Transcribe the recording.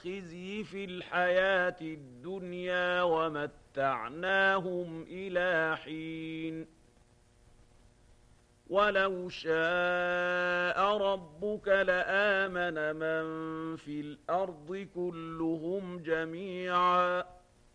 خزي في الحياة الدنيا ومتعناهم إلى حين ولو شاء ربك لآمن من في الأرض كلهم جميعا